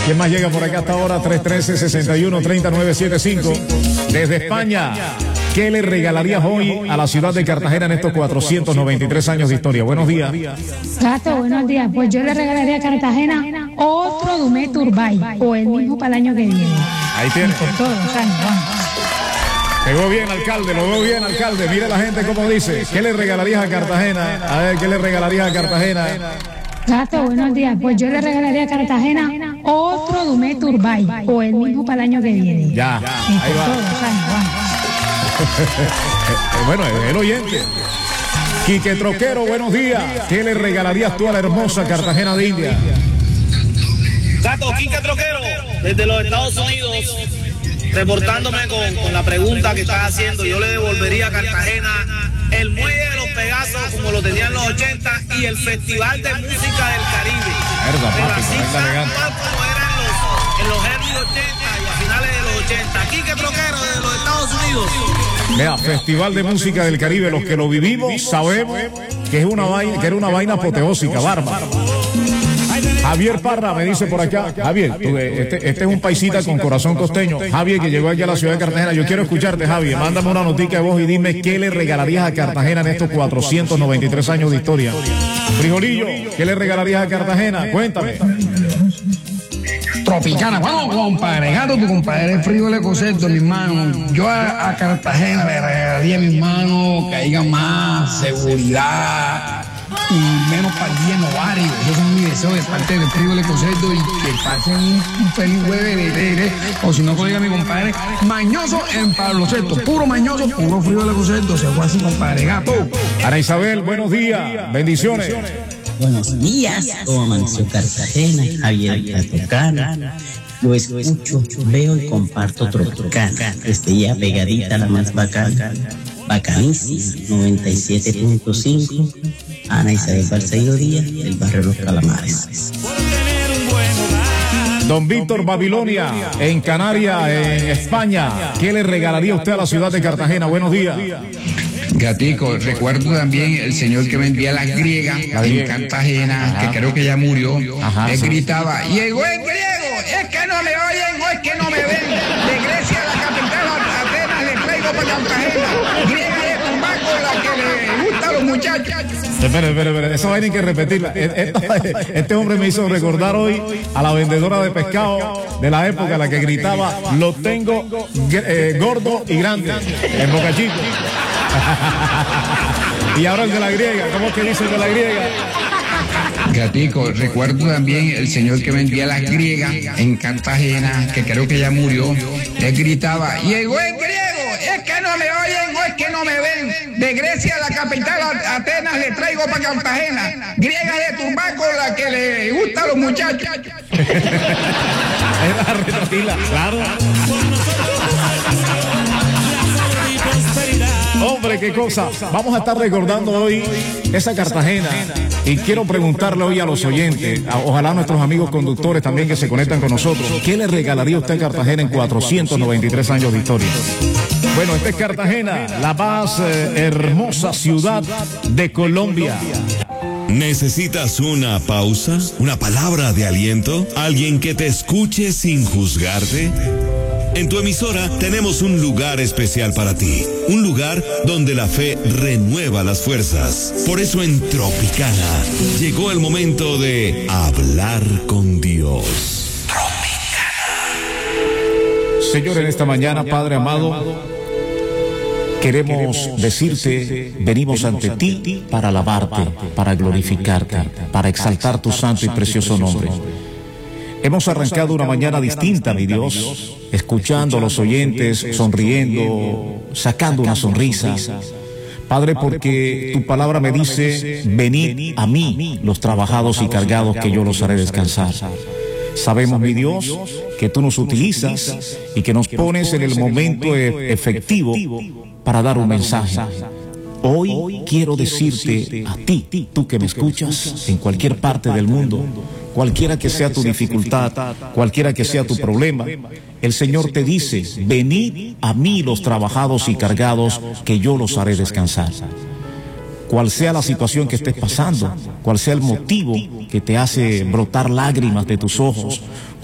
¿Quién más llega por acá hasta ahora? 313-61-3975. Desde España, ¿qué le regalarías hoy a la ciudad de Cartagena en estos 493 años de historia? Buenos días. Gato, buenos días. Pues yo le regalaría a Cartagena otro Dumé Turbay, o el mismo para el año que viene. Ahí tiene. Por todos los años, vamos. Pegó bien, alcalde, lo veo bien, alcalde. Mire la gente cómo dice. ¿Qué le regalarías a Cartagena? A ver, ¿qué le regalarías a Cartagena? Gato, buenos días. Pues yo le regalaría a Cartagena otro Dumé Turbay, o el mismo para el año que viene. Ya, ahí Por va. todos los años, vamos. Bueno, el oyente. Quique Troquero, buenos días. ¿Qué le regalarías tú a la hermosa Cartagena de India? Gato, Quique Troquero, desde los Estados Unidos, reportándome con la pregunta que estás haciendo. Yo le devolvería a Cartagena el muelle de los Pegasos como lo tenían en los 80 y el Festival de Música del Caribe. Verdad, Pero papi, así tremenda tal elegante. cual como eran en los early 80 y a finales de los 80. Quique Troquero desde los Estados Unidos. Vea, Festival de Música del Caribe, los que lo vivimos sabemos que es una vaina, que era una vaina apoteósica, bárbara. Javier Parra me dice por acá, Javier, este es un paisita con corazón costeño, Javier, que llegó aquí a la ciudad de Cartagena. Yo quiero escucharte, Javier, mándame una notica de voz y dime qué le regalarías a Cartagena en estos 493 años de historia. Frijolillo, ¿qué le regalarías a Cartagena? Cuéntame. Tropicana, bueno, compadre, gato, tu compadre, el frío le concepto, mi hermano. Yo a Cartagena le regalaría, mi hermano, que haya más seguridad y menos pandillas en ovarios. Esos son mis deseos de parte del frío le concepto y que pasen un feliz jueves de o si no, diga mi compadre, mañoso en Pablo VI, puro mañoso, puro frío le concepto, se fue así, compadre, gato. Ana Isabel, buenos días, bendiciones. Buenos días, ¿cómo amaneció Cartagena? Javier Tropicana. Lo escucho, veo y comparto Tropicana. Desde ya pegadita, la más bacana. Bacanísima, 97.5. Ana Isabel Balseiro Díaz, del barrio Los Calamares. Don Víctor Babilonia, en Canarias, en España. ¿Qué le regalaría usted a la ciudad de Cartagena? Buenos días. Gatico, recuerdo también el señor que vendía las griegas en Cartagena, Ajá. que creo que ya murió. Ajá. Él gritaba, llegó el griego, es que no me oyen o es que no me ven. De Grecia a la capital, Atenas, le traigo para Cartagena. Griega de tumbaco, la que le gusta a los muchachos. Espera, esa vaina hay que repetirla. Este hombre me hizo recordar hoy a la vendedora de pescado de la época, la que gritaba, lo tengo gordo y grande, en Boca Chica. Y ahora el de la griega, ¿cómo es que dice el de la griega? Gatico, recuerdo también el señor que vendía las griegas en Cartagena, que creo que ya murió. Él gritaba, llegó el griego, es que no me oyen o es que no me ven. De Grecia a la capital, Atenas, le traigo para Cartagena. Griega de tumbaco, la que le gusta a los muchachos. Era repetirla, claro. Hombre, qué cosa. Vamos a estar recordando hoy esa Cartagena. Y quiero preguntarle hoy a los oyentes, ojalá a nuestros amigos conductores también que se conectan con nosotros, ¿qué le regalaría usted a Cartagena en 493 años de historia? Bueno, esta es Cartagena, la más hermosa ciudad de Colombia. ¿Necesitas una pausa? ¿Una palabra de aliento? ¿Alguien que te escuche sin juzgarte? En tu emisora tenemos un lugar especial para ti, un lugar donde la fe renueva las fuerzas. Por eso en Tropicana llegó el momento de hablar con Dios. Señor, en esta mañana, Padre amado, queremos decirte, venimos ante ti para alabarte, para glorificarte, para exaltar tu santo y precioso nombre. Hemos arrancado una mañana distinta, mi Dios, escuchando a los oyentes, sonriendo, sacando una sonrisa. Padre, porque tu palabra me dice, venid a mí, los trabajados y cargados, que yo los haré descansar. Sabemos, mi Dios, que tú nos utilizas y que nos pones en el momento efectivo para dar un mensaje. Hoy quiero decirte a ti, tú que me escuchas en cualquier parte del mundo, cualquiera que sea tu dificultad, cualquiera que sea tu problema, el Señor te dice, venid a mí los trabajados y cargados, que yo los haré descansar. Cual sea la situación que estés pasando, cual sea el motivo que te hace brotar lágrimas de tus ojos,